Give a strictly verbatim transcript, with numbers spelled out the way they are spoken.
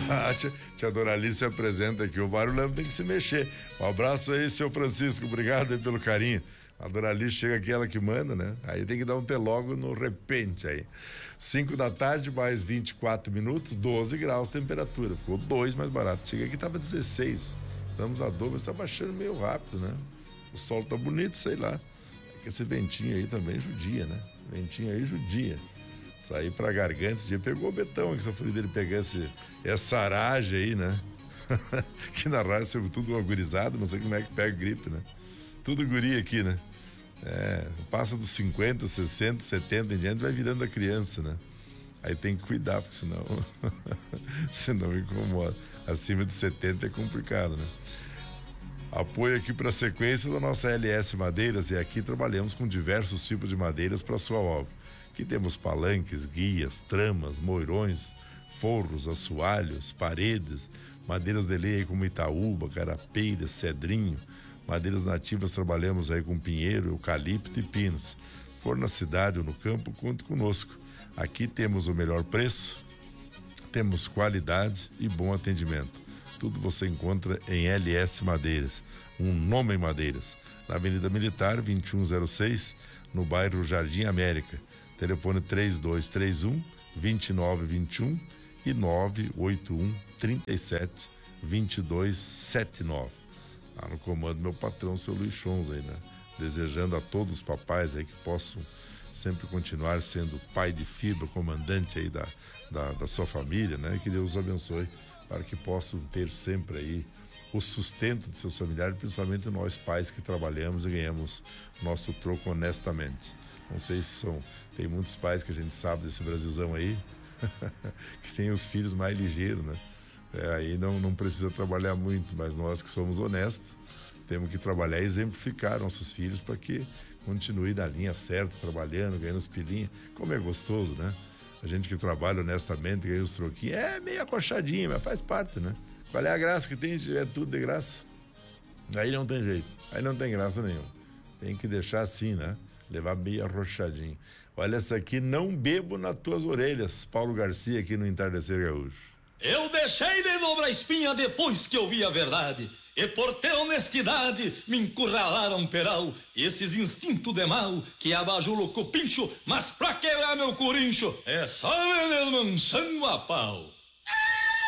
A tia, tia Doralice se apresenta aqui, o barulho tem que se mexer. Um abraço aí, seu Francisco, obrigado aí pelo carinho. A Doralice chega aqui, ela que manda, né? Aí tem que dar um T logo no repente aí. cinco da tarde, mais vinte e quatro minutos, doze graus temperatura. Ficou dois mais barato. Cheguei aqui, tava dezesseis. Estamos a doze, mas tá baixando meio rápido, né? O sol tá bonito, sei lá. É que esse ventinho aí também judia, né? Ventinho aí judia. Sair pra garganta, esse dia pegou o Betão aqui, essa folha dele pegar esse, essa aragem aí, né? Que na rádio sobre tudo uma gurizada, não sei como é que pega gripe, né? Tudo guri aqui, né? É, passa dos cinquenta, sessenta, setenta em diante, vai virando a criança, né? Aí tem que cuidar, porque senão senão incomoda. Acima de setenta é complicado, né? Apoio aqui para a sequência da nossa L S Madeiras, e aqui trabalhamos com diversos tipos de madeiras para sua obra. Aqui temos palanques, guias, tramas, moirões, forros, assoalhos, paredes, madeiras de lei como Itaúba, carapeiras, cedrinho. Madeiras nativas trabalhamos aí com pinheiro, eucalipto e pinos. Se for na cidade ou no campo, conte conosco. Aqui temos o melhor preço, temos qualidade e bom atendimento. Tudo você encontra em L S Madeiras, um nome em madeiras. Na Avenida Militar, vinte e um zero seis, no bairro Jardim América. Telefone três dois três um, dois nove dois um e nove oito um, três sete, dois dois sete nove. Tá no comando meu patrão, seu Luiz Chons aí, né? Desejando a todos os papais aí que possam sempre continuar sendo pai de fibra, comandante aí da, da, da sua família, né? Que Deus os abençoe para que possam ter sempre aí o sustento de seus familiares, principalmente nós pais que trabalhamos e ganhamos nosso troco honestamente. Não sei se são, tem muitos pais que a gente sabe desse Brasilzão aí, que tem os filhos mais ligeiros, né? É, aí não, não precisa trabalhar muito, mas nós que somos honestos, temos que trabalhar e exemplificar nossos filhos para que continue na linha certa, trabalhando, ganhando os pilinhos. Como é gostoso, né? A gente que trabalha honestamente, ganha os troquinhos, é meio acochadinho, mas faz parte, né? Qual é a graça que tem se é tudo de graça? Aí não tem jeito, aí não tem graça nenhuma. Tem que deixar assim, né? Levar meio arrochadinho. Olha essa aqui, não bebo nas tuas orelhas. Paulo Garcia aqui no Entardecer Gaúcho. Eu deixei de dobrar espinha depois que eu vi a verdade, e por ter honestidade me encurralaram peral. Esses instintos de mal que abajulam com o pincho, mas pra quebrar meu corincho é só veneno manchando a pau.